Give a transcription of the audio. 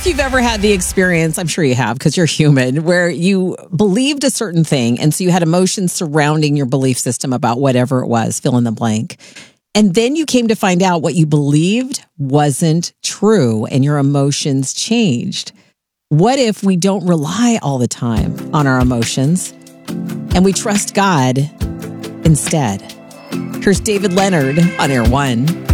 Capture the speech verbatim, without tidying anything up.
if you've ever had the experience, I'm sure you have because you're human, where you believed a certain thing. And so you had emotions surrounding your belief system about whatever it was, fill in the blank. And then you came to find out what you believed wasn't true and your emotions changed. What if we don't rely all the time on our emotions and we trust God instead? Here's David Leonard on Air One.